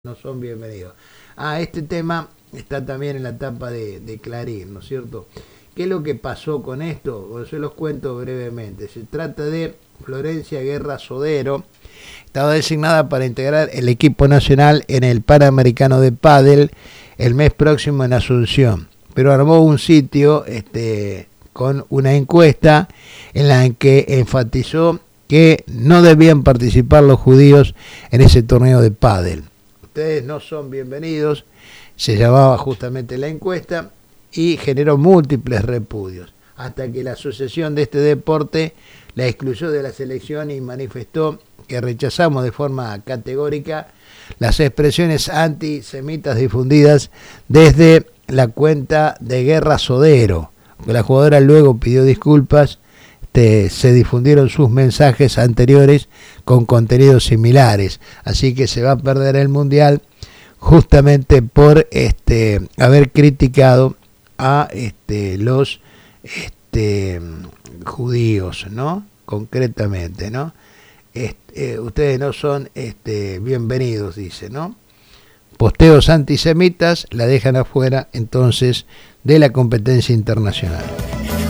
no son bienvenidos. Este tema está también en la tapa de Clarín, ¿no es cierto? ¿Qué es lo que pasó con esto? Bueno, se los cuento brevemente. Se trata de Florencia Guerra Sodero. Estaba designada para integrar el equipo nacional en el Panamericano de Pádel el mes próximo en Asunción, pero armó un sitio con una encuesta en la que enfatizó que no debían participar los judíos en ese torneo de pádel. Ustedes no son bienvenidos, se llamaba justamente la encuesta, y generó múltiples repudios, hasta que la asociación de este deporte la excluyó de la selección y manifestó que rechazamos de forma categórica las expresiones antisemitas difundidas desde la cuenta de Guerra Sodero. La jugadora luego pidió disculpas. Se difundieron sus mensajes anteriores con contenidos similares, así que se va a perder el mundial justamente por haber criticado a los judíos, ¿no? Concretamente, ¿no? Ustedes no son bienvenidos, dice, ¿no? Posteos antisemitas la dejan afuera entonces de la competencia internacional.